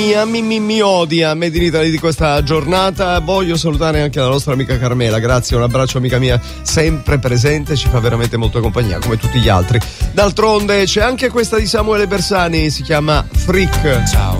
mi odia Made in Italy di questa giornata. Voglio salutare anche la nostra amica Carmela, grazie, un abbraccio amica mia, sempre presente, ci fa veramente molta compagnia come tutti gli altri. D'altronde c'è anche questa di Samuele Bersani, si chiama Freak. Ciao,